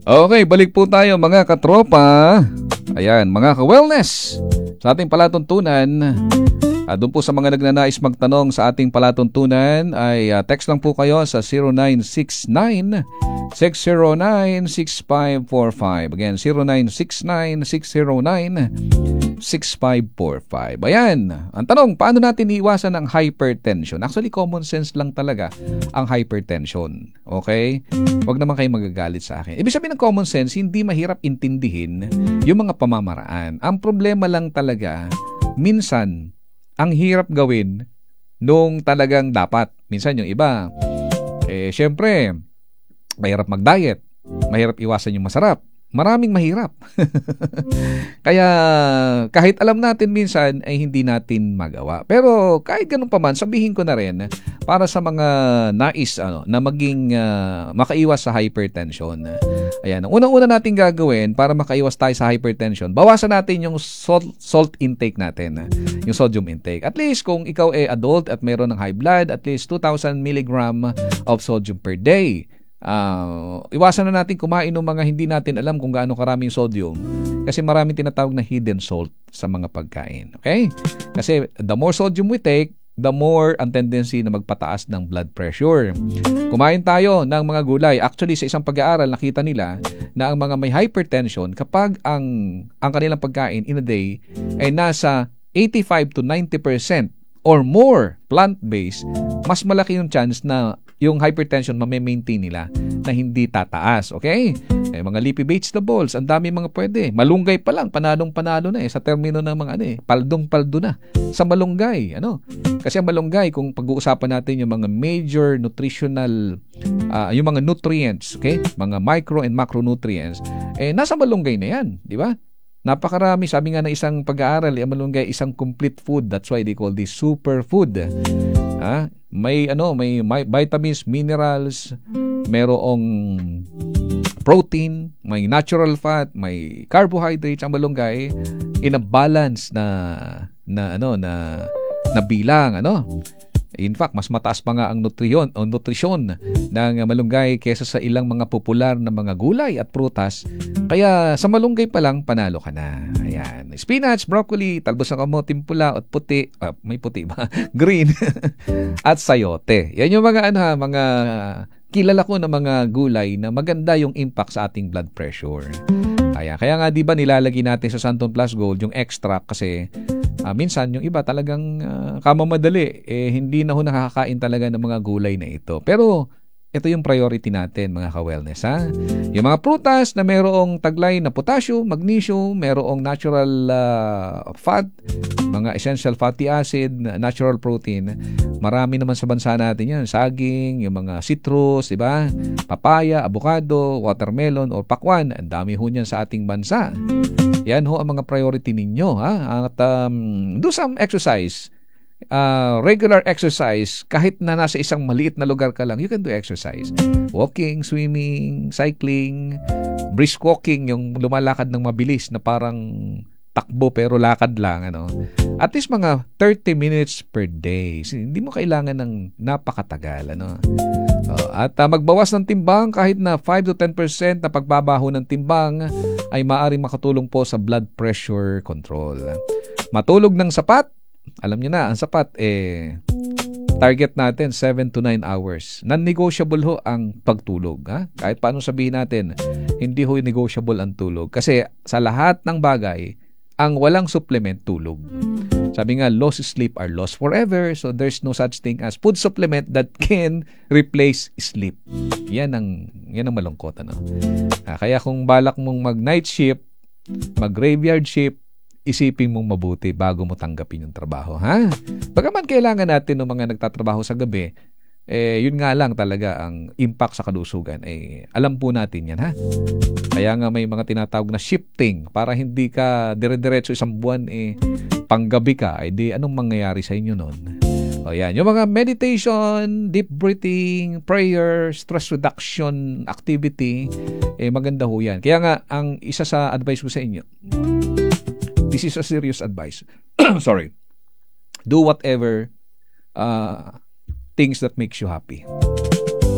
Okay, balik po tayo mga katropa. Ayan, mga ka-wellness. Sa ating palatuntunan, doon po sa mga nagnanais magtanong sa ating palatuntunan ay text lang po kayo sa 0969-609-6545. Again, 0969-609-6545. Ayan, ang tanong, paano natin iiwasan ang hypertension? Actually, common sense lang talaga ang hypertension. Okay? Huwag naman kayo magagalit sa akin. Ibig sabihin ng common sense, hindi mahirap intindihin yung mga pamamaraan. Ang problema lang talaga, minsan, ang hirap gawin nung talagang dapat. Minsan yung iba, syempre, mahirap mag-diet, mahirap iwasan yung masarap. Maraming mahirap. Kaya kahit alam natin minsan ay hindi natin magawa. Pero kahit ganun pa man, sabihin ko na rin para sa mga nais na maging makaiwas sa hypertension. Ayan, ang unang-una natin gagawin para makaiwas tayo sa hypertension, bawasan natin yung salt intake natin, yung sodium intake. At least kung ikaw ay adult at mayroon ng high blood, at least 2,000 mg of sodium per day. Iwasan na natin kumain ng mga hindi natin alam kung gaano karaming sodium kasi maraming tinatawag na hidden salt sa mga pagkain. Okay? Kasi the more sodium we take, the more ang tendency na magpataas ng blood pressure. Kumain tayo ng mga gulay. Actually, sa isang pag-aaral, nakita nila na ang mga may hypertension, kapag ang kanilang pagkain in a day ay nasa 85 to 90% or more plant-based, mas malaki yung chance na yung hypertension mame-maintain nila na hindi tataas. Okay? Mga leafy vegetables, ang dami mga pwede. Malunggay pa lang, panalong-panalo na sa termino ng mga paldong-paldo na sa malunggay. Kasi ang malunggay, kung pag-uusapan natin yung mga major nutritional, yung mga nutrients, okay? Mga micro and macronutrients, nasa malunggay na yan, di ba? Napakarami, sabi nga ng isang pag-aaral, ang malunggay isang complete food. That's why they call this superfood. May vitamins, minerals, merong protein, may natural fat, may carbohydrates ang malunggay in a balance na bilang, In fact, mas mataas pa nga ang nutrisyon ng malunggay kaysa sa ilang mga popular na mga gulay at prutas. Kaya sa malunggay pa lang, panalo ka na. Ayan. Spinach, broccoli, talbos ng kamoting pula at puti. May puti ba? Green. At sayote. Yan yung mga kilala ko na mga gulay na maganda yung impact sa ating blood pressure. Kaya nga di ba nilalagay natin sa Santon Plus Gold yung extract kasi minsan yung iba talagang kamamadali hindi na nakakakain talaga ng mga gulay na ito. Pero ito yung priority natin mga ka-wellness. Yung mga prutas na mayroong taglay na potassium, magnesium, mayroong natural fat, mga essential fatty acid, natural protein. Marami naman sa bansa natin yan. Saging, yung mga citrus, diba? Papaya, avocado, watermelon, or pakwan. Ang dami ho niyan sa ating bansa. Yan ho ang mga priority ninyo. At do some exercise. Regular exercise, kahit na nasa isang maliit na lugar ka lang, you can do exercise. Walking, swimming, cycling, brisk walking, yung lumalakad ng mabilis na parang takbo pero lakad lang. At least mga 30 minutes per day. Hindi mo kailangan ng napakatagal. At magbawas ng timbang kahit na 5 to 10% na pagbabaho ng timbang ay maaaring makatulong po sa blood pressure control. Matulog ng sapat. Alam niyo na, ang sapat target natin 7 to 9 hours. Non-negotiable ho ang pagtulog. Kahit paano sabihin natin, hindi ho negotiable ang tulog. Kasi sa lahat ng bagay, ang walang supplement, tulog. Sabi nga, lost sleep are lost forever. So there's no such thing as food supplement that can replace sleep. Yan ang malungkot. Kaya kung balak mong mag-night shift, mag-graveyard shift, isipin mong mabuti bago mo tanggapin yung trabaho. Bagaman kailangan natin ng mga nagtatrabaho sa gabi, yun nga lang talaga ang impact sa kalusugan. Alam po natin yan. Kaya nga may mga tinatawag na shifting para hindi ka dire-diretso isang buwan panggabi ka. Di anong mangyayari sa inyo nun? Yan. Yung mga meditation, deep breathing, prayer, stress reduction activity, maganda ho yan. Kaya nga, ang isa sa advice ko sa inyo, this is a serious advice. Sorry. Do whatever things that makes you happy.